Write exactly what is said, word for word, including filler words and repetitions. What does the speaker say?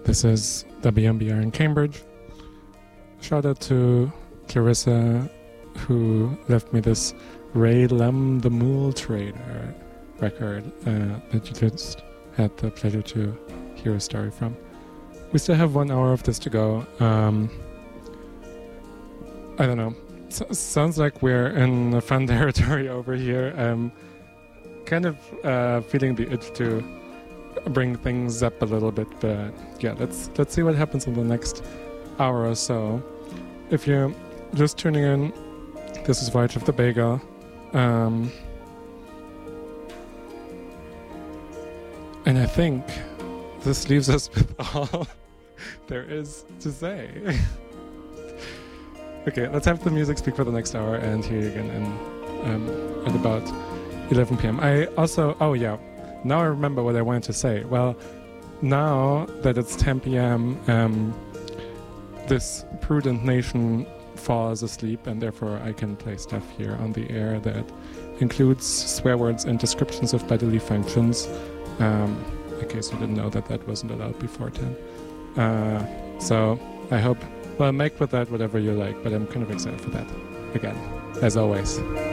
This is W M B R in Cambridge. Shout out to Clarissa, who left me this Ray Lem the Mule Trader record uh, that you just had the pleasure to hear a story from. We still have one hour of this to go. Um, I don't know. S- sounds like we're in a fun territory over here. I'm kind of uh, feeling the itch to bring things up a little bit, but yeah, let's let's see what happens in the next hour or so. If you're just tuning in, this is Voyage of the Bagel. Um, and I think this leaves us with all there is to say. Okay, let's have the music speak for the next hour and hear you again in, um, at about eleven p.m. I also, oh yeah, now I remember what I wanted to say. Well, now that it's ten p.m., um, this prudent nation falls asleep, and therefore I can play stuff here on the air that includes swear words and descriptions of bodily functions, um, in case you didn't know that that wasn't allowed before ten. Uh, so I hope, well, make with that whatever you like, but I'm kind of excited for that, again, as always.